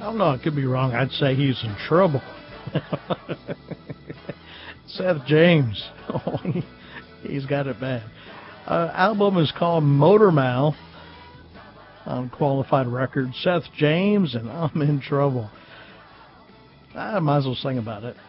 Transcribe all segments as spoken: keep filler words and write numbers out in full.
don't know, I could be wrong. I'd say he's in trouble. Seth James. Oh, he, he's got it bad. Uh, album is called Motor Mouth on Qualified Records. Seth James and I'm in Trouble. I might as well sing about it.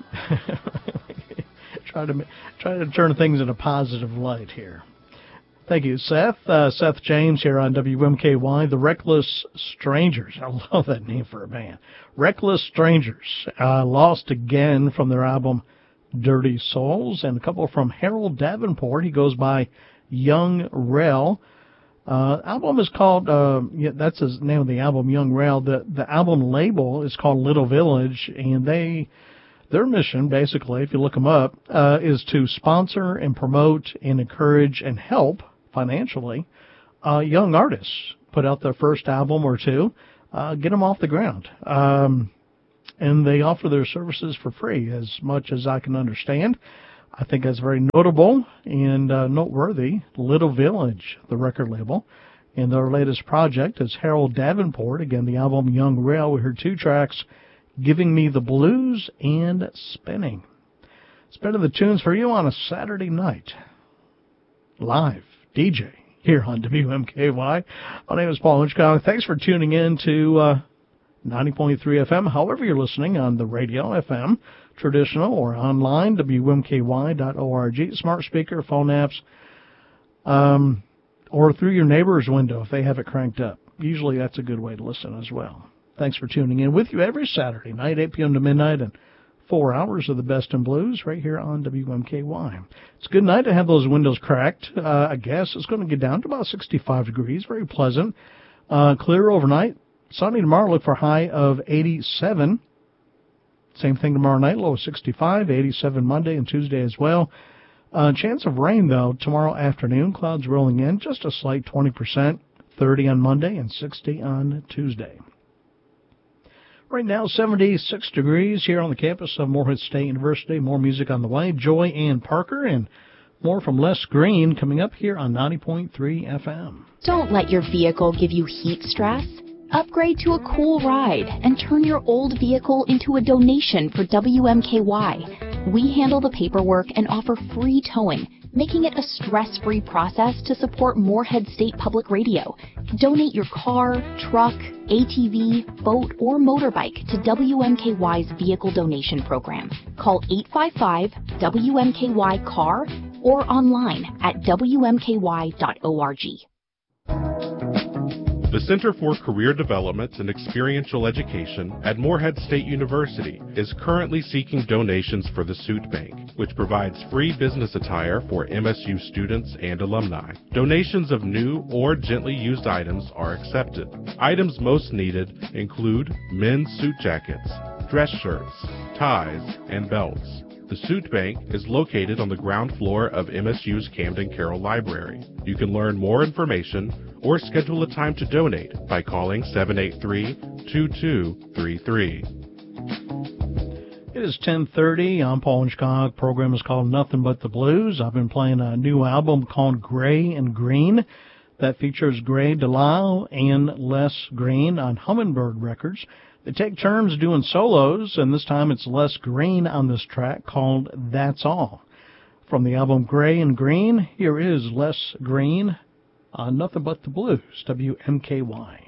try to try to turn things in a positive light here. Thank you, Seth. Uh, Seth James here on W M K Y. The Reckless Strangers. I love that name for a band. Reckless Strangers. Uh, lost again from their album Dirty Souls. And a couple from Harold Davenport. He goes by Young Rel. Uh, album is called, uh, yeah, that's the name of the album, Young Rel. The, the album label is called Little Village, and they, their mission, basically, if you look them up, uh, is to sponsor and promote and encourage and help financially uh, young artists put out their first album or two, uh, get them off the ground. Um, and they offer their services for free, as much as I can understand. I think that's very notable and uh, noteworthy. Little Village, the record label. And their latest project is Harold Davenport. Again, the album Young Rel. We heard two tracks, Giving Me the Blues and Spinning. Spinning the tunes for you on a Saturday night. Live D J here on W M K Y. My name is Paul Hitchcock. Thanks for tuning in to uh, ninety point three F M. However you're listening on the radio, F M, traditional, or online, W M K Y dot org, smart speaker, phone apps, um, or through your neighbor's window if they have it cranked up. Usually that's a good way to listen as well. Thanks for tuning in with you every Saturday night, eight p.m. to midnight, and four hours of the best in blues right here on W M K Y. It's a good night to have those windows cracked. Uh, I guess it's going to get down to about sixty-five degrees, very pleasant. Uh, clear overnight. Sunny tomorrow, look for a high of eighty-seven. Same thing tomorrow night, low of sixty-five, eighty-seven Monday and Tuesday as well. Uh, chance of rain, though, tomorrow afternoon. Clouds rolling in, just a slight twenty percent, thirty on Monday and sixty on Tuesday. Right now, seventy-six degrees here on the campus of Morehead State University. More music on the way. Joy Ann Parker and more from Les Green coming up here on ninety point three F M. Don't let your vehicle give you heat stress. Upgrade to a cool ride and turn your old vehicle into a donation for W M K Y. We handle the paperwork and offer free towing, making it a stress-free process to support Morehead State Public Radio. Donate your car, truck, A T V, boat, or motorbike to W M K Y's Vehicle Donation Program. Call eight five five W M K Y C A R or online at W M K Y dot org. The Center for Career Development and Experiential Education at Morehead State University is currently seeking donations for the Suit Bank, which provides free business attire for M S U students and alumni. Donations of new or gently used items are accepted. Items most needed include men's suit jackets, dress shirts, ties, and belts. The Suit Bank is located on the ground floor of M S U's Camden Carroll Library. You can learn more information or schedule a time to donate by calling seven eight three, two two three three. It is ten thirty. I'm Paul Hitchcock. Program is called Nothing But the Blues. I've been playing a new album called Gray and Green that features Gray DeLisle and Les Green on Hummingbird Records. They take turns doing solos, and this time it's Les Green on this track called That's All. From the album Gray and Green, here is Les Green on Nothing But the Blues, W M K Y.